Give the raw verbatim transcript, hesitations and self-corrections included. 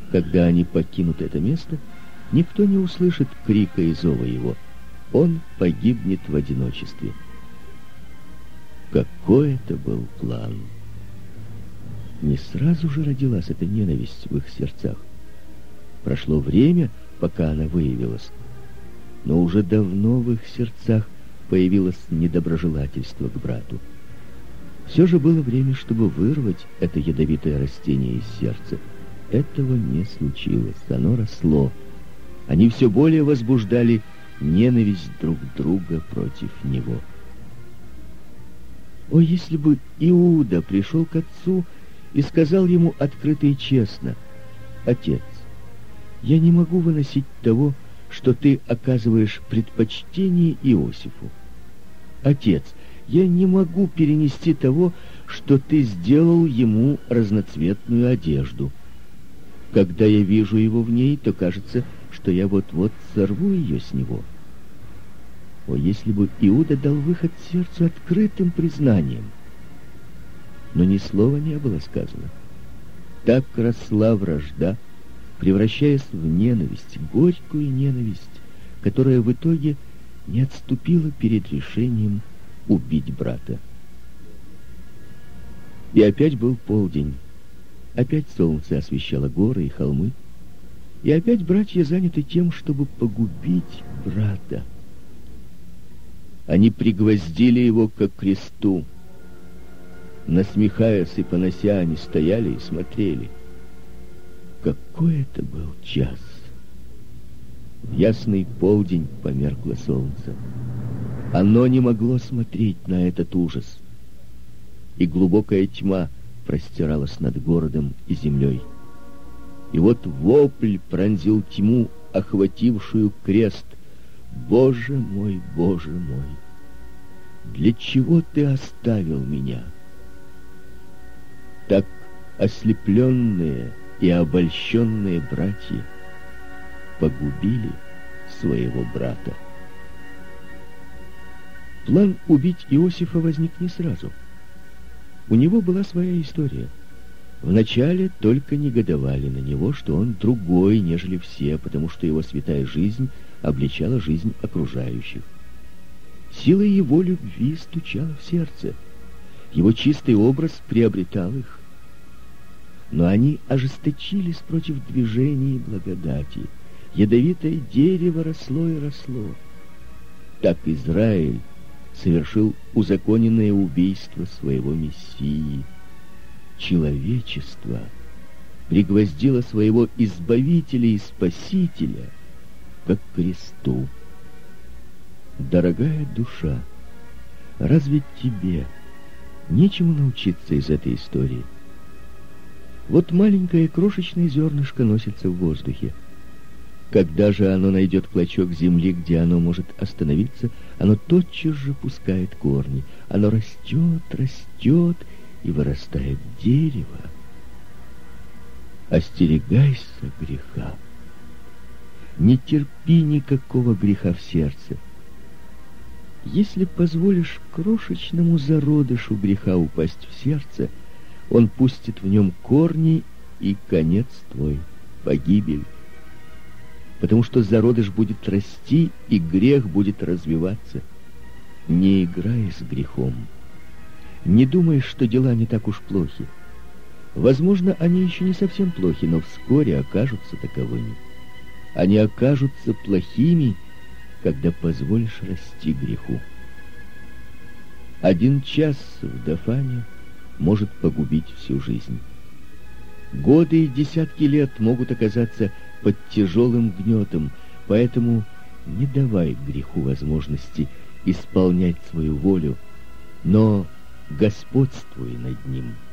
Когда они покинут это место, никто не услышит крика и зова его. Он погибнет в одиночестве. Какой это был план! Не сразу же родилась эта ненависть в их сердцах. Прошло время, пока она выявилась, но уже давно в их сердцах появилось недоброжелательство к брату. Все же было время, чтобы вырвать это ядовитое растение из сердца. Этого не случилось, оно росло. Они все более возбуждали ненависть друг друга против него. О, если бы Иуда пришел к отцу и сказал ему открыто и честно: «Отец, я не могу выносить того, что ты оказываешь предпочтение Иосифу. Отец, я не могу перенести того, что ты сделал ему разноцветную одежду. Когда я вижу его в ней, то кажется, что я вот-вот сорву ее с него». О, если бы Иуда дал выход сердцу открытым признанием! Но ни слова не было сказано. Так росла вражда, превращаясь в ненависть, горькую ненависть, которая в итоге не отступила перед решением убить брата. И опять был полдень. Опять солнце освещало горы и холмы. И опять братья заняты тем, чтобы погубить брата. Они пригвоздили его к кресту. Насмехаясь и понося, они стояли и смотрели. Какой это был час! В ясный полдень померкло солнце. Оно не могло смотреть на этот ужас. И глубокая тьма простиралась над городом и землей. И вот вопль пронзил тьму, охватившую крест. «Боже мой, Боже мой, для чего ты оставил меня?» Так ослепленные и обольщенные братья погубили своего брата. План убить Иосифа возник не сразу. У него была своя история. Вначале только негодовали на него, что он другой, нежели все, потому что его святая жизнь обличала жизнь окружающих. Сила его любви стучала в сердце. Его чистый образ приобретал их. Но они ожесточились против движений благодати. Ядовитое дерево росло и росло. Так Израиль совершил узаконенное убийство своего Мессии. Человечество пригвоздило своего Избавителя и Спасителя как к кресту. Дорогая душа, разве тебе нечему научиться из этой истории? Вот маленькое крошечное зернышко носится в воздухе. Когда же оно найдет клочок земли, где оно может остановиться, оно тотчас же пускает корни. Оно растет, растет и вырастает дерево. Остерегайся греха. Не терпи никакого греха в сердце. Если позволишь крошечному зародышу греха упасть в сердце, он пустит в нем корни, и конец твой — погибель. Потому что зародыш будет расти, и грех будет развиваться. Не играй с грехом. Не думай, что дела не так уж плохи. Возможно, они еще не совсем плохи, но вскоре окажутся таковыми. Они окажутся плохими, когда позволишь расти греху. Один час в Дофане может погубить всю жизнь. Годы и десятки лет могут оказаться под тяжелым гнетом, поэтому не давай греху возможности исполнять свою волю, но господствуй над ним.